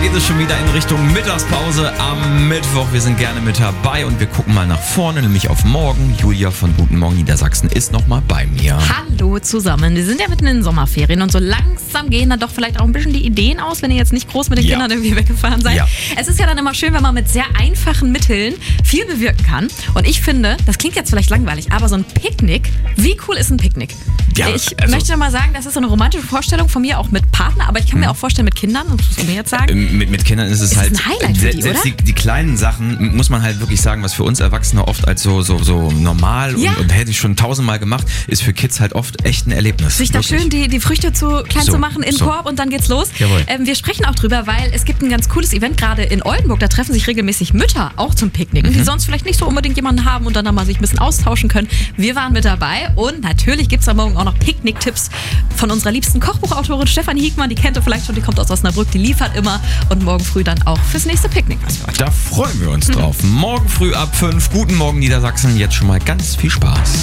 geht es schon wieder in Richtung Mittagspause am Mittwoch. Wir sind gerne mit dabei und wir gucken mal nach vorne, nämlich auf morgen. Julia von Guten Morgen Niedersachsen ist nochmal bei mir. Hallo zusammen. Wir sind ja mitten in den Sommerferien und so langsam gehen dann doch vielleicht auch ein bisschen die Ideen aus, wenn ihr jetzt nicht groß mit den Kindern irgendwie weggefahren seid. Ja. Es ist ja dann immer schön, wenn man mit sehr einfachen Mitteln viel bewirken kann. Und ich finde, das klingt jetzt vielleicht langweilig, aber so ein Picknick, wie cool ist ein Picknick? Ja, ich möchte mal sagen, das ist so eine romantische Vorstellung von mir, auch mit Partner, aber ich kann mir auch vorstellen mit Kindern, das musst du mir jetzt sagen. Mit Kindern ist es halt ein Highlight für die, selbst oder? die kleinen Sachen, muss man halt wirklich sagen, was für uns Erwachsene oft als so normal Ja. und hätte ich schon 1000-mal gemacht, ist für Kids halt oft echt ein Erlebnis. Sich da Wirklich. schön die Früchte zu klein So, zu machen in den so. Korb und dann geht's los. Jawohl. Wir sprechen auch drüber, weil es gibt ein ganz cooles Event gerade in Oldenburg. Da treffen sich regelmäßig Mütter auch zum Picknicken, die sonst vielleicht nicht so unbedingt jemanden haben und dann mal sich ein bisschen austauschen können. Wir waren mit dabei und natürlich gibt's am Morgen auch noch Picknicktipps von unserer liebsten Kochbuchautorin Stefanie Hiekmann. Die kennt ihr vielleicht schon, die kommt aus Osnabrück, die liefert immer und morgen früh dann auch fürs nächste Picknick was für euch. Da freuen wir uns drauf. Morgen früh ab 5. Guten Morgen Niedersachsen. Jetzt schon mal ganz viel Spaß.